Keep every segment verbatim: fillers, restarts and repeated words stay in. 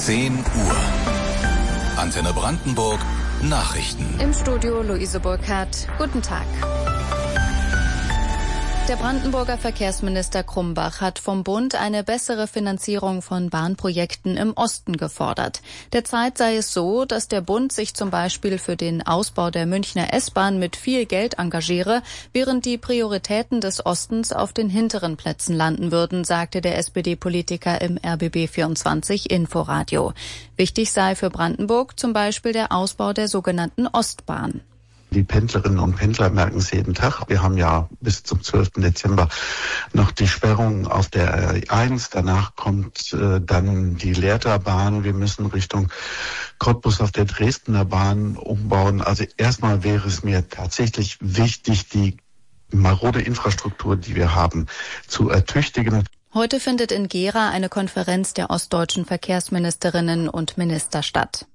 zehn Uhr. Antenne Brandenburg, Nachrichten. Im Studio Luise Burkhardt. Guten Tag. Der Brandenburger Verkehrsminister Krumbach hat vom Bund eine bessere Finanzierung von Bahnprojekten im Osten gefordert. Derzeit sei es so, dass der Bund sich zum Beispiel für den Ausbau der Münchner S-Bahn mit viel Geld engagiere, während die Prioritäten des Ostens auf den hinteren Plätzen landen würden, sagte der S P D-Politiker im R B B vierundzwanzig Inforadio. Wichtig sei für Brandenburg zum Beispiel der Ausbau der sogenannten Ostbahn. Die Pendlerinnen und Pendler merken es jeden Tag. Wir haben ja bis zum zwölften Dezember noch die Sperrung auf der R eins. Danach kommt äh, dann die Lehrterbahn. Wir müssen Richtung Cottbus auf der Dresdner Bahn umbauen. Also erstmal wäre es mir tatsächlich wichtig, die marode Infrastruktur, die wir haben, zu ertüchtigen. Heute findet in Gera eine Konferenz der ostdeutschen Verkehrsministerinnen und Minister statt.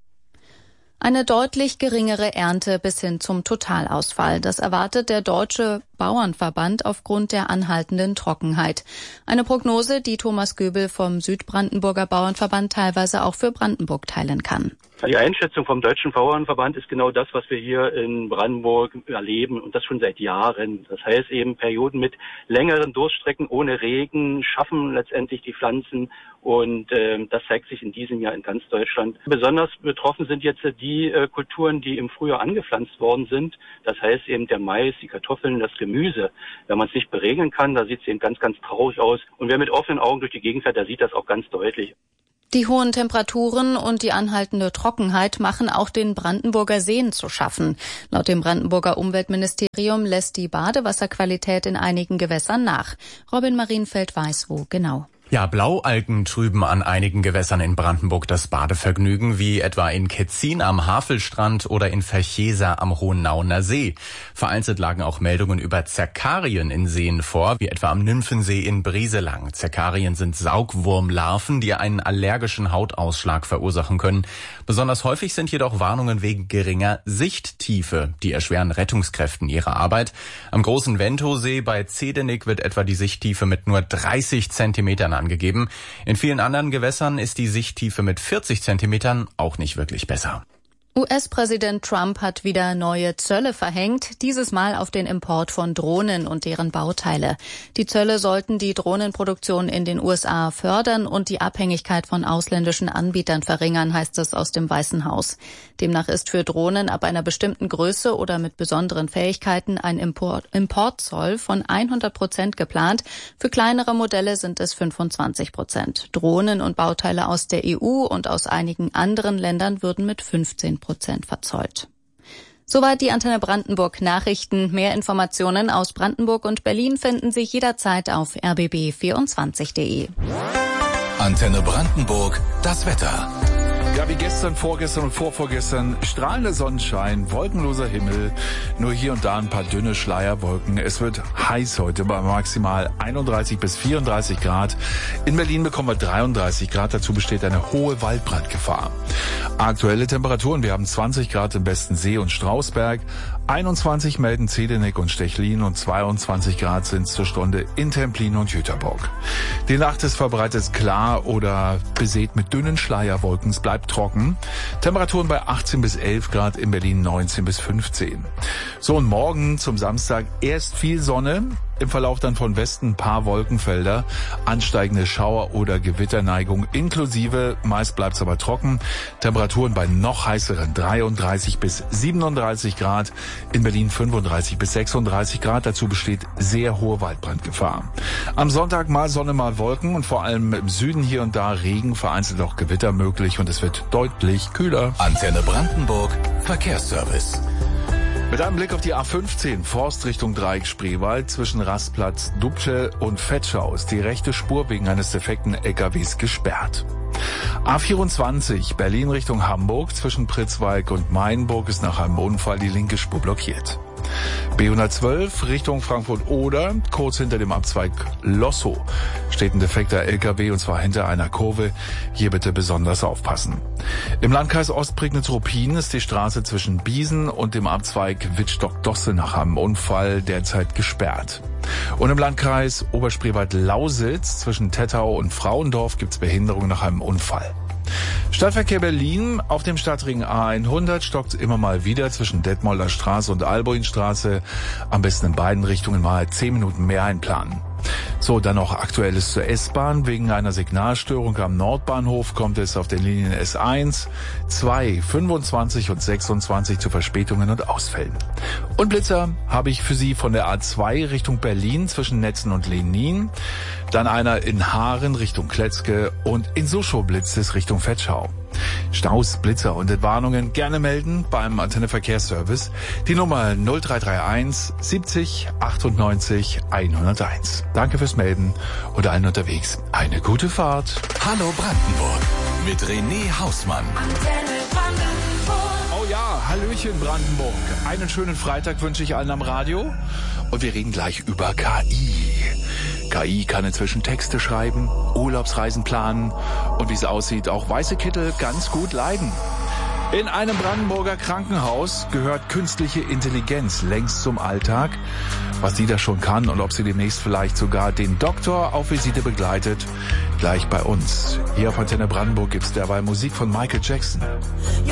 Eine deutlich geringere Ernte bis hin zum Totalausfall. Das erwartet der Deutsche Bauernverband aufgrund der anhaltenden Trockenheit. Eine Prognose, die Thomas Göbel vom Südbrandenburger Bauernverband teilweise auch für Brandenburg teilen kann. Die Einschätzung vom Deutschen Bauernverband ist genau das, was wir hier in Brandenburg erleben und das schon seit Jahren. Das heißt eben Perioden mit längeren Durststrecken ohne Regen schaffen letztendlich die Pflanzen und äh, das zeigt sich in diesem Jahr in ganz Deutschland. Besonders betroffen sind jetzt die äh, Kulturen, die im Frühjahr angepflanzt worden sind. Das heißt eben der Mais, die Kartoffeln, das Gemüse. Wenn man es nicht beregeln kann, da sieht es eben ganz, ganz traurig aus. Und wer mit offenen Augen durch die Gegend fährt, der sieht das auch ganz deutlich. Die hohen Temperaturen und die anhaltende Trockenheit machen auch den Brandenburger Seen zu schaffen. Laut dem Brandenburger Umweltministerium lässt die Badewasserqualität in einigen Gewässern nach. Robin Marienfeld weiß wo genau. Ja, Blaualgen trüben an einigen Gewässern in Brandenburg das Badevergnügen, wie etwa in Ketzin am Havelstrand oder in Verchesa am Hohennauener See. Vereinzelt lagen auch Meldungen über Zerkarien in Seen vor, wie etwa am Nymphensee in Brieselang. Zerkarien sind Saugwurmlarven, die einen allergischen Hautausschlag verursachen können. Besonders häufig sind jedoch Warnungen wegen geringer Sichttiefe. Die erschweren Rettungskräften ihre Arbeit. Am großen Ventosee bei Zedenik wird etwa die Sichttiefe mit nur dreißig Zentimetern angegeben. In vielen anderen Gewässern ist die Sichttiefe mit vierzig Zentimetern auch nicht wirklich besser. U S-Präsident Trump hat wieder neue Zölle verhängt, dieses Mal auf den Import von Drohnen und deren Bauteile. Die Zölle sollten die Drohnenproduktion in den U S A fördern und die Abhängigkeit von ausländischen Anbietern verringern, heißt es aus dem Weißen Haus. Demnach ist für Drohnen ab einer bestimmten Größe oder mit besonderen Fähigkeiten ein Import- Importzoll von hundert Prozent geplant. Für kleinere Modelle sind es fünfundzwanzig Prozent. Drohnen und Bauteile aus der E U und aus einigen anderen Ländern würden mit fünfzehn Prozent verzollt. Soweit die Antenne Brandenburg Nachrichten. Mehr Informationen aus Brandenburg und Berlin finden Sie jederzeit auf r b b vierundzwanzig punkt de. Antenne Brandenburg, das Wetter. Ja, wie gestern, vorgestern und vorvorgestern, strahlender Sonnenschein, wolkenloser Himmel, nur hier und da ein paar dünne Schleierwolken. Es wird heiß heute bei maximal einunddreißig bis vierunddreißig Grad. In Berlin bekommen wir dreiunddreißig Grad, dazu besteht eine hohe Waldbrandgefahr. Aktuelle Temperaturen, wir haben zwanzig Grad im Besten See und Strausberg, einundzwanzig melden Zedenik und Stechlin und zweiundzwanzig Grad sind zur Stunde in Templin und Jüterbock. Die Nacht ist verbreitet klar oder besät mit dünnen Schleierwolken, es bleibt trocken. Temperaturen bei achtzehn bis elf Grad, in Berlin neunzehn bis fünfzehn. So, und morgen zum Samstag erst viel Sonne, im Verlauf dann von Westen ein paar Wolkenfelder, ansteigende Schauer- oder Gewitterneigung inklusive, meist bleibt's aber trocken. Temperaturen bei noch heißeren dreiunddreißig bis siebenunddreißig Grad, in Berlin fünfunddreißig bis sechsunddreißig Grad, dazu besteht sehr hohe Waldbrandgefahr. Am Sonntag mal Sonne, mal Wolken und vor allem im Süden hier und da Regen, vereinzelt auch Gewitter möglich und es wird deutlich kühler. Antenne Brandenburg, Verkehrsservice. Mit einem Blick auf die A fünfzehn, Forst Richtung Dreieck Spreewald, zwischen Rastplatz Dubce und Vetschau ist die rechte Spur wegen eines defekten L K Ws gesperrt. A vierundzwanzig, Berlin Richtung Hamburg, zwischen Pritzwalk und Mainburg ist nach einem Unfall die linke Spur blockiert. B hundertzwölf Richtung Frankfurt-Oder, kurz hinter dem Abzweig Lossow steht ein defekter L K W und zwar hinter einer Kurve. Hier bitte besonders aufpassen. Im Landkreis Ostprignitz-Ruppin ist die Straße zwischen Biesen und dem Abzweig Wittstock-Dosse nach einem Unfall derzeit gesperrt. Und im Landkreis Oberspreewald-Lausitz zwischen Tettau und Frauendorf gibt's Behinderung nach einem Unfall. Stadtverkehr Berlin auf dem Stadtring A hundert stockt immer mal wieder zwischen Detmolder Straße und Albuinstraße. Am besten in beiden Richtungen mal zehn Minuten mehr einplanen. So, dann noch Aktuelles zur S-Bahn. Wegen einer Signalstörung am Nordbahnhof kommt es auf den Linien S eins, zwei, fünfundzwanzig und sechsundzwanzig zu Verspätungen und Ausfällen. Und Blitzer habe ich für Sie von der A zwei Richtung Berlin zwischen Netzen und Lenin. Dann einer in Haaren Richtung Kletzke und in Suschow blitzt es Richtung Vetschau. Staus, Blitzer und Entwarnungen gerne melden beim Antenne Verkehrsservice. Die Nummer null drei drei eins siebzig achtundneunzig hunderteins. Danke fürs Melden und allen unterwegs eine gute Fahrt. Hallo Brandenburg mit René Hausmann. Oh ja, Hallöchen Brandenburg. Einen schönen Freitag wünsche ich allen am Radio. Und wir reden gleich über K I. K I kann inzwischen Texte schreiben, Urlaubsreisen planen und wie es aussieht, auch weiße Kittel ganz gut leiden. In einem Brandenburger Krankenhaus gehört künstliche Intelligenz längst zum Alltag. Was die da schon kann und ob sie demnächst vielleicht sogar den Doktor auf Visite begleitet, gleich bei uns. Hier auf Antenne Brandenburg gibt's derweil Musik von Michael Jackson.